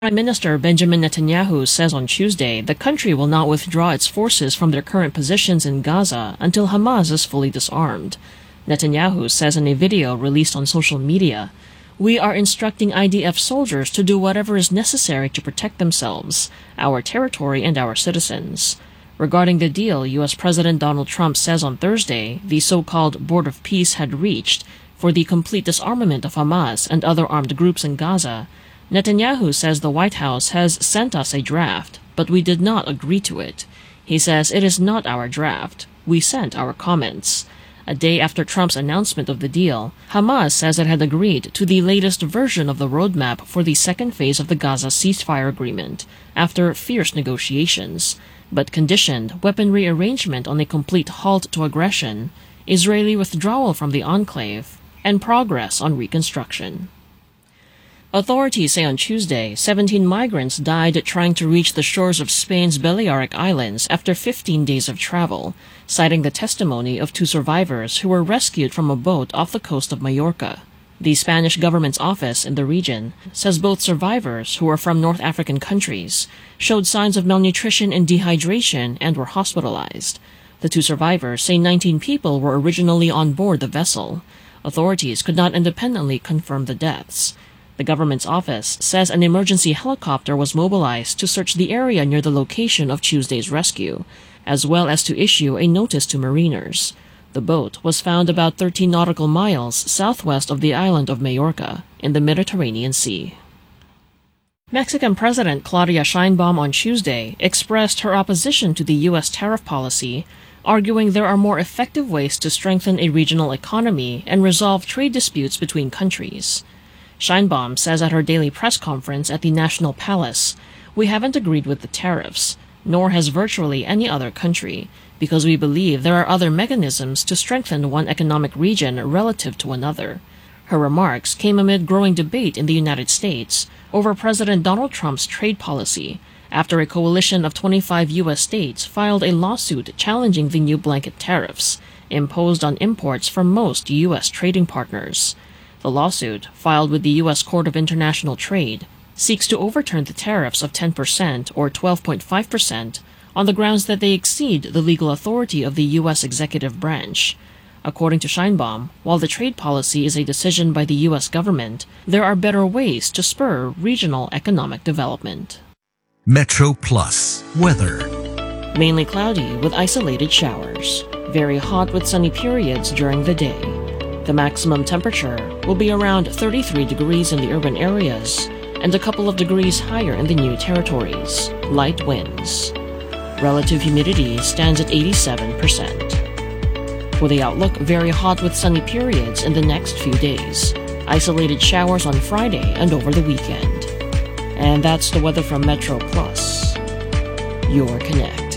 Prime Minister Benjamin Netanyahu says on Tuesday the country will not withdraw its forces from their current positions in Gaza until Hamas is fully disarmed. Netanyahu says in a video released on social media, "We are instructing IDF soldiers to do whatever is necessary to protect themselves, our territory, and our citizens." Regarding the deal U.S. President Donald Trump says on Thursday the so-called Board of Peace had reached for the complete disarmament of Hamas and other armed groups in Gaza, Netanyahu says the White House has sent us a draft, but we did not agree to it. He says it is not our draft. We sent our comments. A day after Trump's announcement of the deal, Hamas says it had agreed to the latest version of the roadmap for the second phase of the Gaza ceasefire agreement after fierce negotiations, but conditioned weaponry arrangement on a complete halt to aggression, Israeli withdrawal from the enclave, and progress on reconstruction. Authorities say on Tuesday 17 migrants died trying to reach the shores of Spain's Balearic Islands after 15 days of travel, citing the testimony of 2 survivors who were rescued from a boat off the coast of Majorca. The Spanish government's office in the region says both survivors, who are from North African countries, showed signs of malnutrition and dehydration and were hospitalized. The 2 survivors say 19 people were originally on board the vessel. Authorities could not independently confirm the deaths. The government's office says an emergency helicopter was mobilized to search the area near the location of Tuesday's rescue, as well as to issue a notice to mariners. The boat was found about 13 nautical miles southwest of the island of Majorca, in the Mediterranean Sea. Mexican President Claudia Sheinbaum on Tuesday expressed her opposition to the U.S. tariff policy, arguing there are more effective ways to strengthen a regional economy and resolve trade disputes between countries. Sheinbaum says at her daily press conference at the National Palace, "We haven't agreed with the tariffs, nor has virtually any other country, because we believe there are other mechanisms to strengthen one economic region relative to another." Her remarks came amid growing debate in the United States over President Donald Trump's trade policy, after a coalition of 25 U.S. states filed a lawsuit challenging the new blanket tariffs imposed on imports from most U.S. trading partners. The lawsuit, filed with the U.S. Court of International Trade, seeks to overturn the tariffs of 10% or 12.5% on the grounds that they exceed the legal authority of the U.S. executive branch. According to Sheinbaum, while the trade policy is a decision by the U.S. government, there are better ways to spur regional economic development. Metro Plus weather. Mainly cloudy with isolated showers. Very hot with sunny periods during the day. The maximum temperature will be around 33 degrees in the urban areas and a couple of degrees higher in the new territories. Light winds. Relative humidity stands at 87%. For the outlook, very hot with sunny periods in the next few days. Isolated showers on Friday and over the weekend. And that's the weather from Metro Plus, your connect.